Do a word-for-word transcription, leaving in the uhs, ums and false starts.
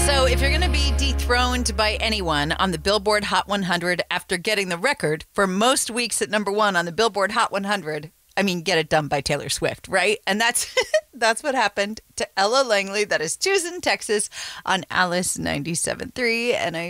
So if you're going to be dethroned by anyone on the Billboard Hot one hundred after getting the record for most weeks at number one on the Billboard Hot one hundred, I mean, get it done by Taylor Swift, right? And that's that's what happened to Ella Langley. That is Tucson, Texas on Alice ninety-seven point three. And I